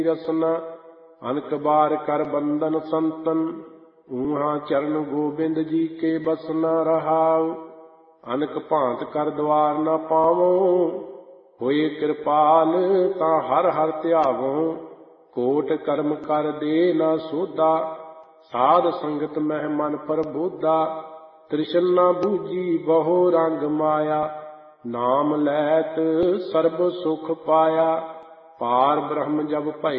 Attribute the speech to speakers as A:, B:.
A: ਰਸਨਾ। ਅਨਕ ਬਾਰ ਕਰ ਬੰਧਨ ਸੰਤਨ, ਊਹਾਂ ਚਰਨ ਗੋਬਿੰਦ ਜੀ ਕੇ ਬਸਨਾ ਰਹਾਉ। ਅਨਕ ਭਾਂਤ ਕਰ ਦਵਾਰ ਨਾ ਪਾਵੋ, ਹੋਏ ਕਿਰਪਾਲ ਤਾਂ ਹਰ ਹਰ ਧਿਆਵੋ। ਕੋਟ ਕਰਮ ਕਰ ਦੇ ਨਾ ਸੋਧਾ, ਸਾਧ ਸੰਗਤ ਮਹਿ ਮਨ ਪ੍ਰਬੋਧਾ। ਤ੍ਰਿਸ਼ਨ ਨਾ ਬੂਝੀ ਬਹੁ ਰੰਗ ਮਾਇਆ, ਨਾਮ ਲੈਤ ਸਰਬ ਸੁਖ ਪਾਇਆ। ਪਾਰ ਬ੍ਰਹਮ ਜਬ ਭਏ